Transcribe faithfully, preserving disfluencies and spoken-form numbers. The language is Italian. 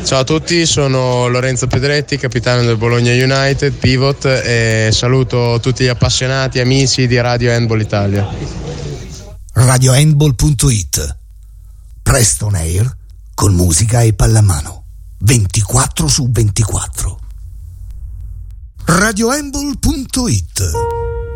Ciao a tutti, sono Lorenzo Pedretti, capitano del Bologna United, pivot, e saluto tutti gli appassionati, amici di Radio Handball Italia. radio handball punto it, Preston Air con musica e pallamano, ventiquattro su ventiquattro. radio handball punto it